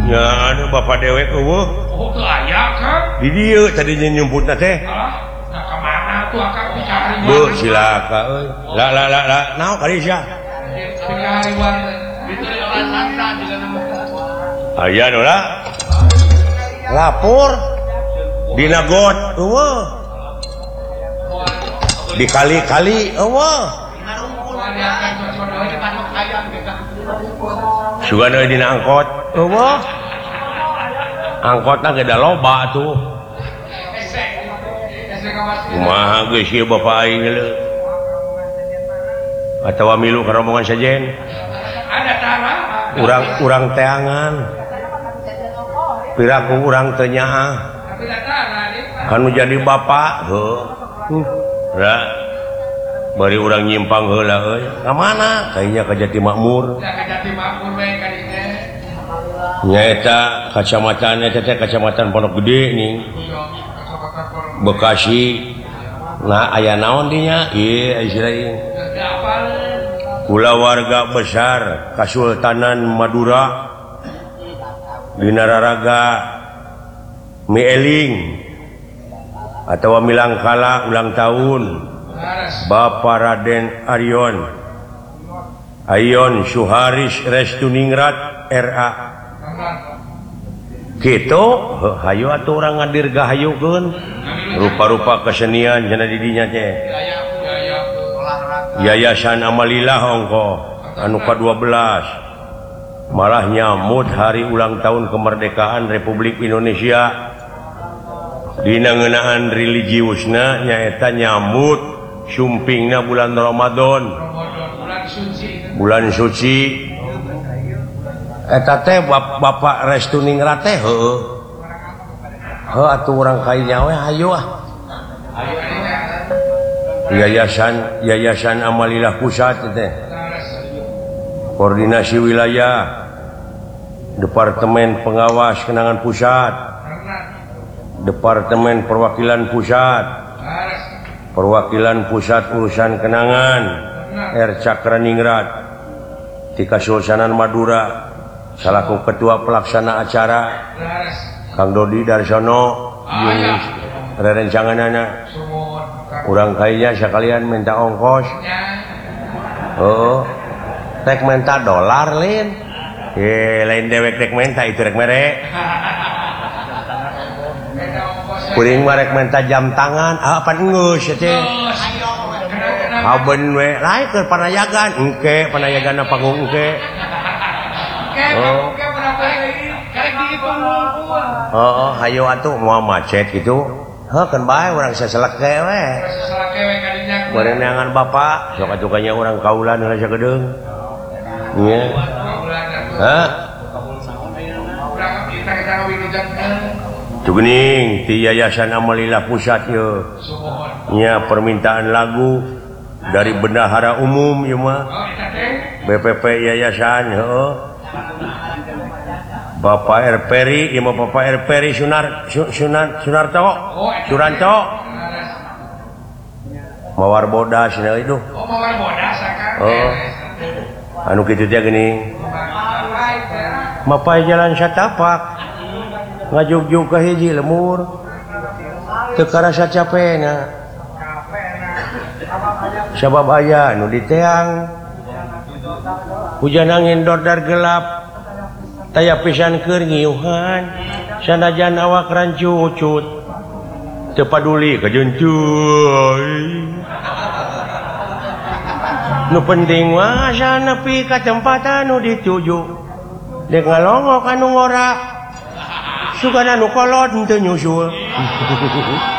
Bapak dewek tadinya nyumput teh silaka lapor dinagot dikali-kali sugan dina angkot angkotna geda loba tuh kumaha geus ieu bapak aing leuh atawa milu ka rombongan sajen urang teangan piraku urang teu nyaah anu jadi bapak heuh bari urang nyimpang heula euy ka mana kayaknya ka Jatimakmur nyaeta kacamatan eta teh kacamatan Pondok Gede nih Bekasi nah aya naon dinya ieu istilahna kula warga besar Kasultanan Madura dina raraga Mieling atawa Milangkala ulang tahun Bapak Raden Ayon Suharis Restuningrat RA gitu hayu atuh urang ngadirgahayukeun rupa-rupa kesenian cenah di dinya teh Yayasan Amalillah ongko anu ka-12 malah nyambut hari ulang tahun kemerdekaan Republik Indonesia dina ngeunaan religiusna nyaeta nyambut sumpingna bulan Ramadan bulan suci eta teh Bapak Restuningrat teh heueuh atuh urang kainya we hayu Yayasan Amalillah Pusat teh Koordinasi Wilayah Departemen Pengawas Kenangan Pusat Departemen Perwakilan Pusat Perwakilan Pusat Urusan Kenangan R. Cakraningrat di Kasultanan Madura selaku Ketua Pelaksana Acara Kang Dodi Darsono rerencanganana urang kayaknya sekalian minta ongkos rek minta dolar lain lain dewek rek minta itu rek mere kuring mah rek minta jam tangan apa ngeus teh aben we lain keur panayagan engke panayagana panggung engke hayu atuh moal macet gitu kan bae urang saselek we bari neangan bapak sok atuh kanya urang kaulan heula sagedeung nya Tugening ti Yayasan Amalillah Pusat yeuh nya permintaan lagu dari bendahara umum ieu mah BPP Yayasan heuh Bapak Erperi ieu mah Bapak Erperi Sunarto Suranto mawar bodas cenah itu mawar bodas anu kitu teh geuning mapai jalan satapak ngajugjug ka hiji lemur teu karasa capena sabab aya nu diteang hujan angin dordar gelap taya pisan keur ngiuhan sanajan awak rancucut teu paduli ka jeuncuy nu penting mah asa nepi ka tempat anu dituju dek ngalongok anu ngora sugana nu kolot teu nyusul